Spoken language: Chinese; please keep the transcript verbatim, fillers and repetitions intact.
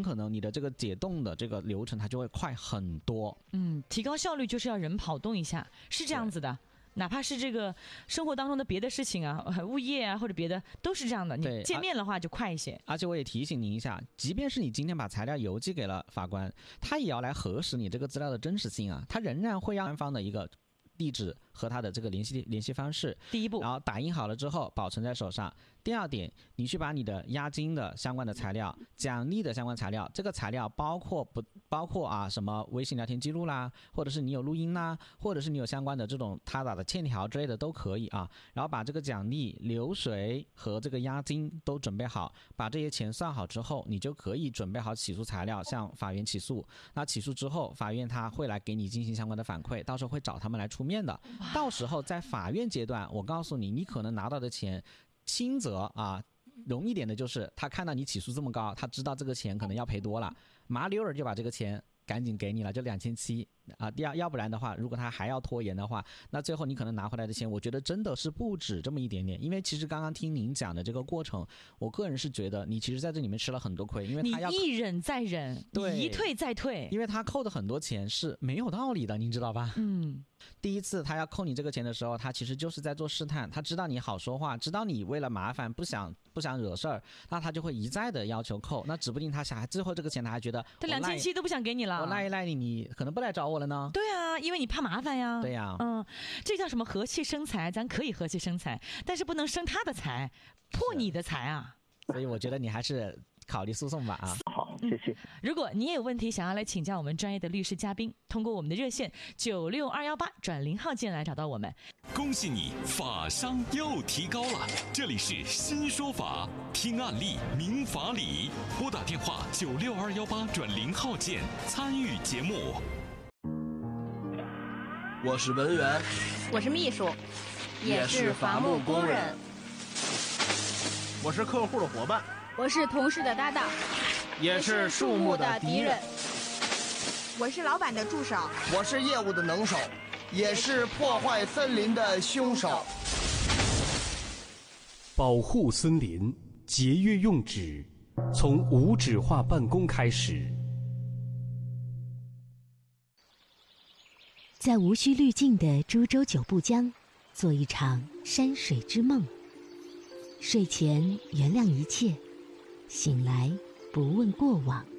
可能你的这个解冻的这个流程它就会快很多。 嗯，提高效率就是要人跑动一下，是这样子的。哪怕是这个生活当中的别的事情啊，物业啊或者别的都是这样的，你见面的话就快一些。 而且我也提醒您一下，即便是你今天把材料邮寄给了法官，他也要来核实你这个资料的真实性啊，他仍然会要官方的一个地址和他的这个联系联系方式， 第一步， 然后打印好了之后保存在手上。第二点，你去把你的押金的相关的材料、奖励的相关材料，这个材料包括不包括啊什么微信聊天记录啦，或者是你有录音啦，或者是你有相关的这种他打的欠条之类的都可以啊。然后把这个奖励、流水和这个押金都准备好，把这些钱算好之后，你就可以准备好起诉材料向法院起诉。那起诉之后，法院他会来给你进行相关的反馈，到时候会找他们来出面的。到时候在法院阶段，我告诉你，你可能拿到的钱轻则啊，容易点的就是他看到你起诉这么高，他知道这个钱可能要赔多了，麻溜儿就把这个钱赶紧给你了，就两千七啊。第二，要不然的话，如果他还要拖延的话，那最后你可能拿回来的钱，我觉得真的是不止这么一点点。因为其实刚刚听您讲的这个过程，我个人是觉得你其实在这里面吃了很多亏，因为他要你一忍再忍， 对， 一退再退， 因为他扣的很多钱是没有道理的，您知道吧？ 嗯。 第一次他要扣你这个钱的时候，他其实就是在做试探，他知道你好说话，知道你为了麻烦不想不想惹事儿，那他就会一再的要求扣。那指不定他想最后这个钱他还觉得他两千七都不想给你了， 我赖一赖你，你可能不来找我了呢。 对啊，因为你怕麻烦呀。 对呀， 嗯，这叫什么和气生财？咱可以和气生财，但是不能生他的财，破你的财啊。 所以我觉得你还是考虑诉讼吧啊。 好，谢谢。 如果你也有问题想要来请教我们专业的律师嘉宾，通过我们的热线九六二幺八转零号键来找到我们。 恭喜你，法商又提高了！这里是新说法，听案例明法理，拨打电话九六二幺八转零号键参与节目。 我是文员， 我是秘书，也是伐木工人。 我是客户的伙伴， 我是同事的搭档， 也是树木的敌人。 我是老板的助手， 我是业务的能手，也是破坏森林的凶手。 保护森林，节约用纸，从无纸化办公开始。 在无需滤镜的株洲九步江，做一场山水之梦。睡前原谅一切，醒来不问过往。